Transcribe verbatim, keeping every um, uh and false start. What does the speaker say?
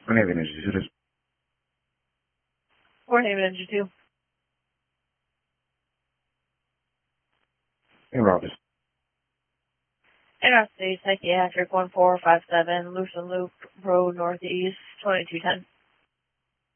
One Haven Energy two. One Haven Energy two. Hey, Robert. Interstate Psychiatric one four five seven, Lucen Loop Road Northeast, twenty-two ten.